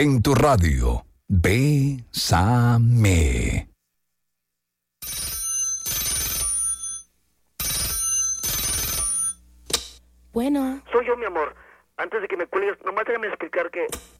en tu radio. Bésame. Bueno. Soy yo, mi amor. Antes de que me cuelgues, nomás déjame explicar que